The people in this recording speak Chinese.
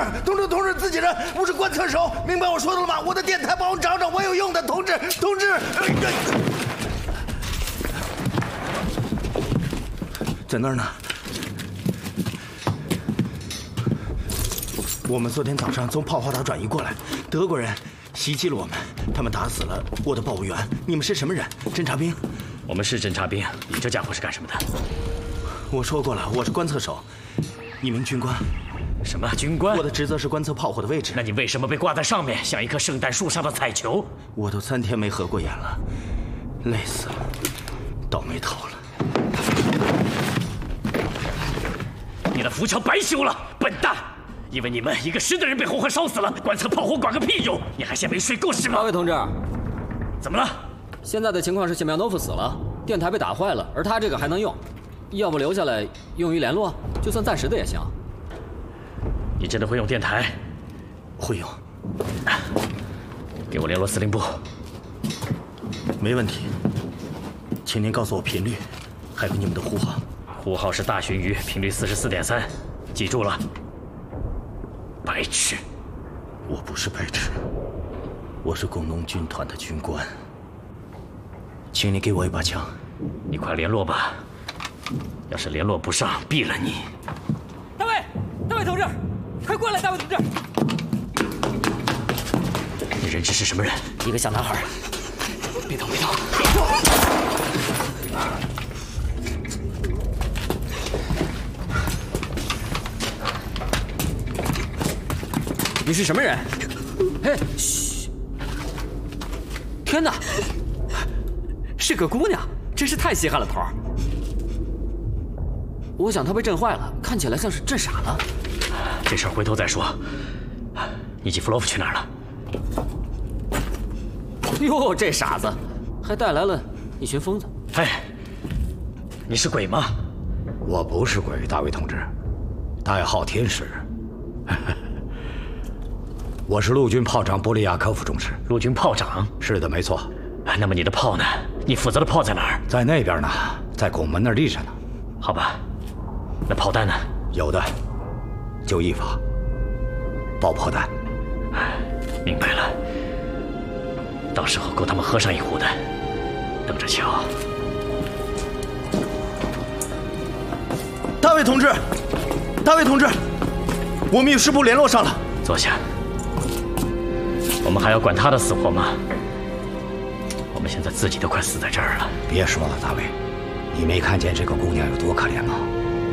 同志，自己人，我是观测手，明白我说的了吗？我的电台帮我找找，我有用的，同志。在那儿呢。我们昨天早上从炮花岛转移过来，德国人袭击了我们，他们打死了我的报务员。你们是什么人？侦察兵？ 我们是侦察兵。你这家伙是干什么的？ 我说过了，我是观测手，一名军官。 什么军官？ 我的职责是观测炮火的位置。 那你为什么被挂在上面，像一棵圣诞树上的彩球？ 我都3天没合过眼了，累死了，倒霉透了。 你的浮桥白修了，笨蛋！因为你们1个师的人被红河烧死了，观测炮火管个屁用！你还嫌没睡够是吗？ 大卫同志， 怎么了？ 现在的情况是谢苗诺夫死了，电台被打坏了，而他这个还能用，要不留下来用于联络，就算暂时的也行。 你真的会用电台？ 会用。 给我联络司令部。 没问题。请您告诉我频率，还有你们的呼号。 呼号是大鲟鱼，频率44.3，记住了。白痴！ 我不是白痴，我是工农军团的军官。请你给我一把枪。 你快联络吧，要是联络不上，毙了你！ 大卫同志，快过来！大卫同志， 你认识是什么人？ 一个小男孩。别动！你是什么人？嘿，嘘！天哪，是个姑娘，真是太稀罕了，头儿。我想她被震坏了，看起来像是震傻了。 这事儿回头再说。尼基弗洛夫去哪儿了？ 哟，这傻子，还带来了一群疯子。 哎，你是鬼吗？ 我不是鬼，大卫同志，代号天使。我是陆军炮长波利亚科夫中士。 陆军炮长？ 是的，没错。 那么你的炮呢？你负责的炮在哪儿？ 在那边呢，在拱门那儿立着呢。 好吧，那炮弹呢？ 有的，就一发，爆炮弹。 明白了，到时候够他们喝上一壶的，等着瞧。 大卫同志，我们与师部联络上了。 坐下。我们还要管他的死活吗？我们现在自己都快死在这儿了。 别说了，大卫，你没看见这个姑娘有多可怜吗？